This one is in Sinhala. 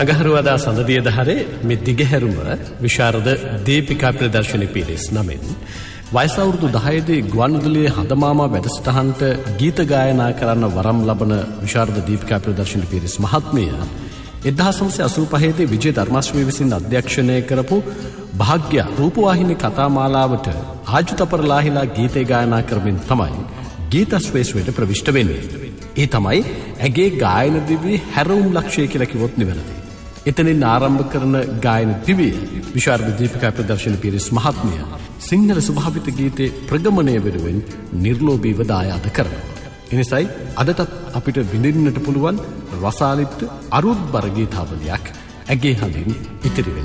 අගහරුවාදා සඳදිය දහරේ මේ දිගහැරුම විශාරද දීපිකා ප්‍රදර්ශනී පිරිස් නමින් වයස අවුරුදු 10 දී ගුවන්විදුලියේ හදමාමා වැඩසටහනට ගීත ගායනා කරන්න වරම් ලබන විශාරද දීපිකා ප්‍රදර්ශනී පිරිස් මහත්මිය 1985 දී විජය ධර්මාශ්‍රී විසින් අධ්‍යක්ෂණය කරපු භාග්‍ය රූපවාහිනී කතාමාලාවට ආජුතපරලාහිලා ගීතේ ගායනා කරමින් තමයි ගීත ශ්‍රේෂ්ඨයට ප්‍රවිෂ්ඨ වෙන්නේ. ඒ තමයි ඇගේ ගායන දිවියේ හැරවුම් ලක්ෂය කියලා කිව්වොත් නිවැරදි. එතනින් ආරම්භ කරන ගායන දිවිය විශාරද දීපිකා ප්‍රදර්ශනී පිරිස් මහත්මිය සිංහල ස්වභාවිත ගීතේ ප්‍රගමනය වෙනුවෙන් නිර්ලෝභීව දායාද කරනවා. එනිසායි අදටත් අපිට විඳින්නට පුළුවන් රසාලිත් අරුත්බර ගීතාවලියක් ඇගේ හඬින් ඉතිරි වෙනවා.